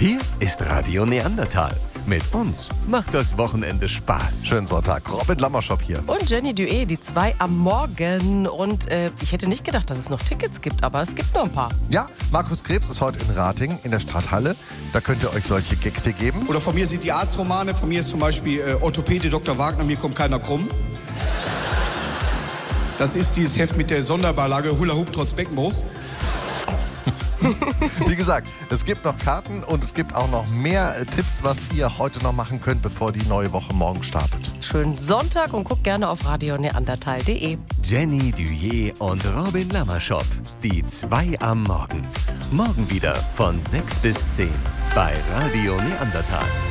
Hier ist Radio Neandertal. Mit uns macht das Wochenende Spaß. Schönen Sonntag. Robin Lammerschop hier. Und Jenny Duet, die 2 am Morgen. Und ich hätte nicht gedacht, dass es noch Tickets gibt, aber es gibt noch ein paar. Ja, Markus Krebs ist heute in Ratingen in der Stadthalle. Da könnt ihr euch solche Gags geben. Oder von mir sind die Arztromane, von mir ist zum Beispiel Orthopäde Dr. Wagner, mir kommt keiner krumm. Das ist dieses Heft mit der Sonderbeilage Hula Hoop trotz Beckenbruch. Wie gesagt, es gibt noch Karten und es gibt auch noch mehr Tipps, was ihr heute noch machen könnt, bevor die neue Woche morgen startet. Schönen Sonntag und guckt gerne auf radioneandertal.de. Jenny Duet und Robin Lammerschop. Die 2 am Morgen. Morgen wieder von 6 bis 10 bei Radio Neandertal.